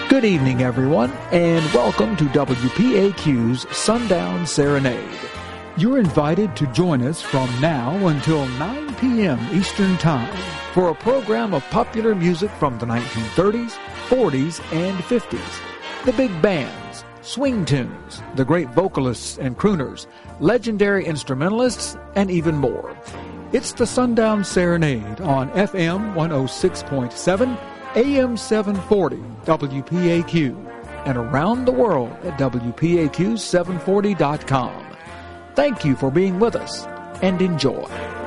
Good evening, everyone, and welcome to WPAQ's Sundown Serenade. You're invited to join us from now until 9 p.m. Eastern Time for a program of popular music from the 1930s, 40s, and 50s. The big bands, swing tunes, the great vocalists and crooners, legendary instrumentalists, and even more. It's the Sundown Serenade on FM 106.7, AM 740, WPAQ, and around the world at WPAQ740.com. Thank you for being with us, and enjoy.